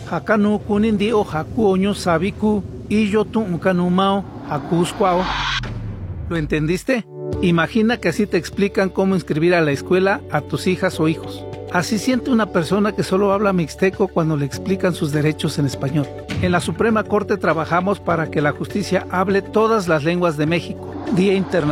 Hakanu kunindi o haku oño sabiku y yo tu unkanumao hakusquao. ¿Lo entendiste? Imagina que así te explican cómo inscribir a la escuela a tus hijas o hijos. Así siente una persona que solo habla mixteco cuando le explican sus derechos en español. En la Suprema Corte trabajamos para que la justicia hable todas las lenguas de México. Día Internacional